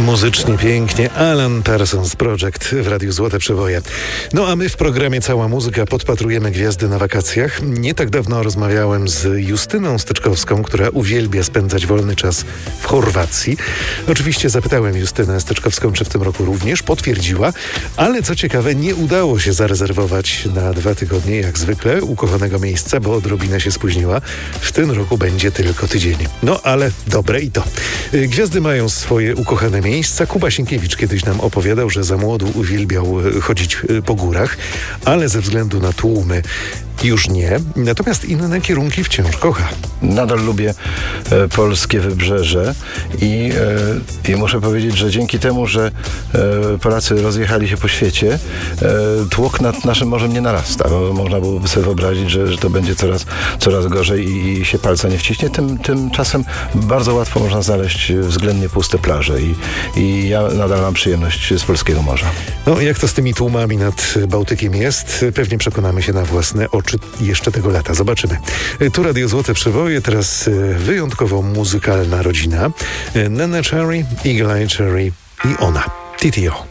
Muzycznie pięknie Alan Parsons Project w Radiu Złote Przeboje. No a my w programie Cała Muzyka podpatrujemy gwiazdy na wakacjach. Nie tak dawno rozmawiałem z Justyną Styczkowską, która uwielbia spędzać wolny czas w Chorwacji. Oczywiście zapytałem Justynę Styczkowską, czy w tym roku również. Potwierdziła, ale co ciekawe, nie udało się zarezerwować na 2 tygodnie, jak zwykle, ukochanego miejsca, bo odrobinę się spóźniła. W tym roku będzie tylko tydzień. No ale dobre i to. Gwiazdy mają swoje ukochane miejsca. Kuba Sienkiewicz kiedyś nam opowiadał, że za młodu uwielbiał chodzić po górach, ale ze względu na tłumy już nie. Natomiast inne kierunki wciąż kocha. Nadal lubię polskie wybrzeże i muszę powiedzieć, że dzięki temu, że Polacy rozjechali się po świecie, tłok nad naszym morzem nie narasta. Można byłoby sobie wyobrazić, że to będzie coraz gorzej i się palca nie wciśnie. Tymczasem bardzo łatwo można znaleźć względnie puste plaże i ja nadal mam przyjemność z polskiego morza. No jak to z tymi tłumami nad Bałtykiem jest? Pewnie przekonamy się na własne oczy jeszcze tego lata. Zobaczymy. Tu Radio Złote Przeboje, teraz wyjątkowo muzykalna rodzina. Neneh Cherry, Eagle Eye Cherry i ona. TTO.